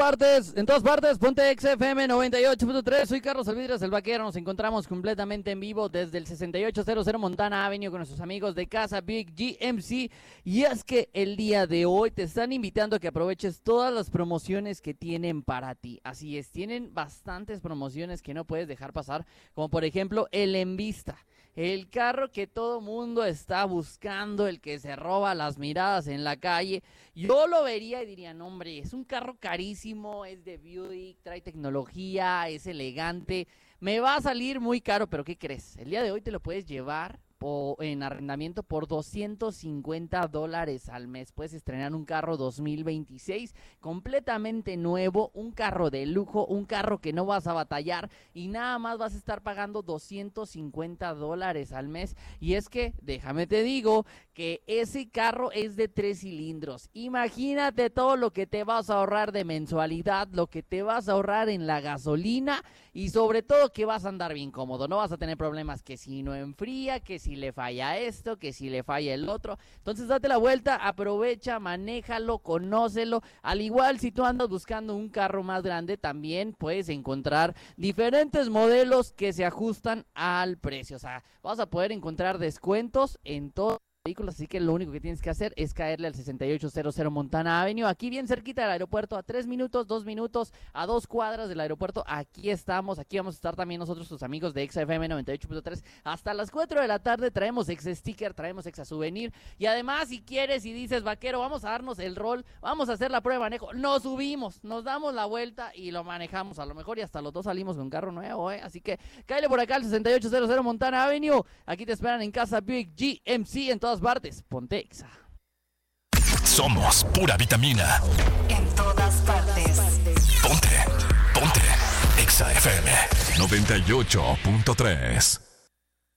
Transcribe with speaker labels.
Speaker 1: todas partes, ponte XFM 98.3, soy Carlos Alvidres, el vaquero, nos encontramos completamente en vivo desde el 6800 Montana Avenue con nuestros amigos de Casa Big GMC, y es que el día de hoy te están invitando a que aproveches todas las promociones que tienen para ti. Así es, tienen bastantes promociones que no puedes dejar pasar, como por ejemplo el Envista. El carro que todo mundo está buscando, el que se roba las miradas en la calle. Yo lo vería y diría, no hombre, es un carro carísimo, es de Buick, trae tecnología, es elegante. Me va a salir muy caro, pero ¿qué crees? El día de hoy te lo puedes llevar en arrendamiento por $250 al mes. Puedes estrenar un carro 2026 completamente nuevo, un carro de lujo, un carro que no vas a batallar y nada más vas a estar pagando $250 al mes. Y es que, déjame te digo, que ese carro es de 3 cilindros. Imagínate todo lo que te vas a ahorrar de mensualidad, lo que te vas a ahorrar en la gasolina y sobre todo que vas a andar bien cómodo. No vas a tener problemas que si no enfría, que si le falla esto, que si le falla el otro. Entonces date la vuelta, aprovecha, manéjalo, conócelo. Al igual, si tú andas buscando un carro más grande, también puedes encontrar diferentes modelos que se ajustan al precio. O sea, vas a poder encontrar descuentos en todo vehículos, así que lo único que tienes que hacer es caerle al 6800 Montana Avenue, aquí bien cerquita del aeropuerto, a 3 minutos, 2 minutos, a 2 cuadras del aeropuerto. Aquí estamos, aquí vamos a estar también nosotros, tus amigos de XFM 98.3, hasta las 4 de la tarde. Traemos ex sticker, traemos ex souvenir, y además si quieres y dices, vaquero, vamos a darnos el rol, vamos a hacer la prueba de manejo, nos subimos, nos damos la vuelta y lo manejamos, a lo mejor y hasta los dos salimos con carro nuevo, así que cáele por acá al 6800 Montana Avenue, aquí te esperan en Casa Big GMC, en todas partes, ponte Exa.
Speaker 2: Somos pura vitamina.
Speaker 3: En todas partes.
Speaker 2: Ponte Exa FM 98.3.